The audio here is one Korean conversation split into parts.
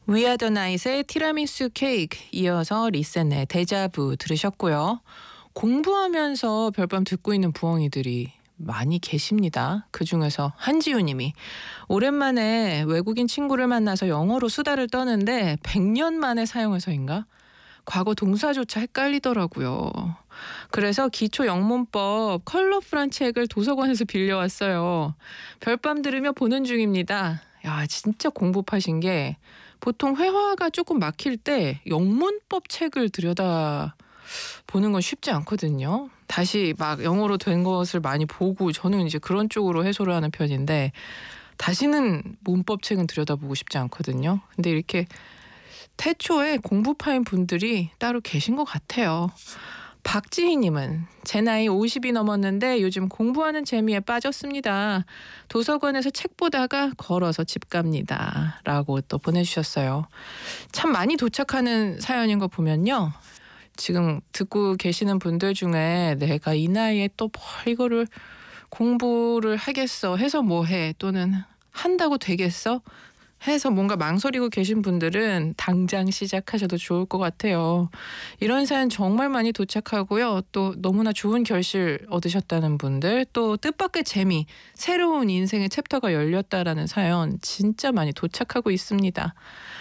위아더 나잇의 티라미수 케이크, 이어서 리센의 데자부 들으셨고요. 공부하면서 별밤 듣고 있는 부엉이들이 많이 계십니다. 그중에서 한지우님이 오랜만에 외국인 친구를 만나서 영어로 수다를 떠는데 100년 만에 사용해서인가? 과거 동사조차 헷갈리더라고요. 그래서 기초 영문법 컬러풀한 책을 도서관에서 빌려왔어요. 별밤 들으며 보는 중입니다. 야, 진짜 공부하신 게 보통 회화가 조금 막힐 때 영문법 책을 들여다 보는 건 쉽지 않거든요. 다시 막 영어로 된 것을 많이 보고, 저는 이제 그런 쪽으로 해소를 하는 편인데 다시는 문법 책은 들여다보고 싶지 않거든요. 근데 이렇게 태초에 공부파인 분들이 따로 계신 것 같아요. 박지희님은 제 나이 50이 넘었는데 요즘 공부하는 재미에 빠졌습니다. 도서관에서 책 보다가 걸어서 집 갑니다. 라고 또 보내주셨어요. 참 많이 도착하는 사연인 거 보면요. 지금 듣고 계시는 분들 중에 내가 이 나이에 또 뭘 이거를 공부를 하겠어 해서 뭐 해, 또는 한다고 되겠어 해서 뭔가 망설이고 계신 분들은 당장 시작하셔도 좋을 것 같아요. 이런 사연 정말 많이 도착하고요. 또 너무나 좋은 결실 얻으셨다는 분들, 또 뜻밖의 재미, 새로운 인생의 챕터가 열렸다라는 사연 진짜 많이 도착하고 있습니다.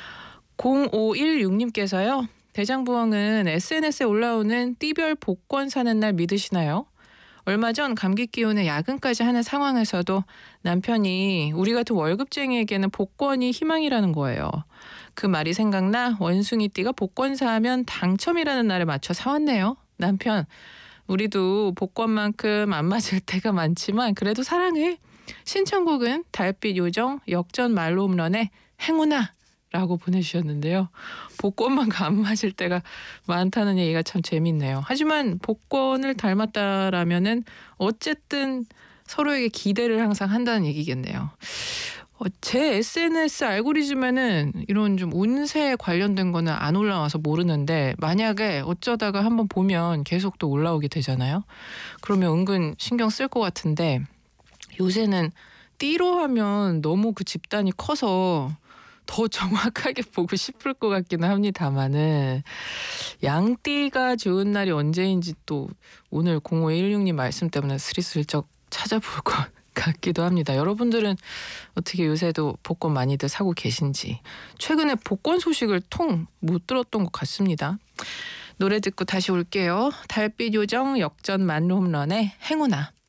0516님께서요. 대장부엉은 SNS에 올라오는 띠별 복권 사는 날 믿으시나요? 얼마 전 감기 기운에 야근까지 하는 상황에서도 남편이 우리 같은 월급쟁이에게는 복권이 희망이라는 거예요. 그 말이 생각나 원숭이띠가 복권 사면 당첨이라는 날에 맞춰 사왔네요. 남편, 우리도 복권만큼 안 맞을 때가 많지만 그래도 사랑해. 신청곡은 달빛 요정 역전 말로 홈런의 행운아 라고 보내주셨는데요. 복권만 안 맞을 때가 많다는 얘기가 참 재밌네요. 하지만 복권을 닮았다라면은 어쨌든 서로에게 기대를 항상 한다는 얘기겠네요. 제 SNS 알고리즘에는 이런 좀 운세 관련된 거는 안 올라와서 모르는데, 만약에 어쩌다가 한번 보면 계속 또 올라오게 되잖아요. 그러면 은근 신경 쓸 것 같은데, 요새는 띠로 하면 너무 그 집단이 커서 더 정확하게 보고 싶을 것 같기는 합니다만은, 양띠가 좋은 날이 언제인지 또 오늘 0516님 말씀 때문에 스리슬쩍 찾아볼 것 같기도 합니다. 여러분들은 어떻게 요새도 복권 많이들 사고 계신지. 최근에 복권 소식을 통 못 들었던 것 같습니다. 노래 듣고 다시 올게요. 달빛 요정 역전 만로 홈런의 행운아.